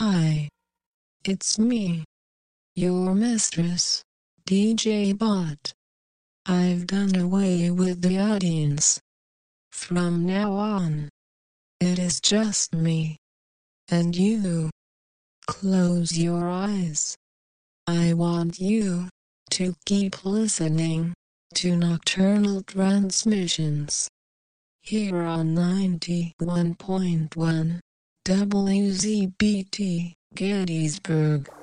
Hi, it's me, your mistress, DJ Bot. I've done away with the audience. From now on, it is just me and you. Close your eyes. I want you to keep listening to Nocturnal Transmissions here on 91.1 WZBT Gettysburg.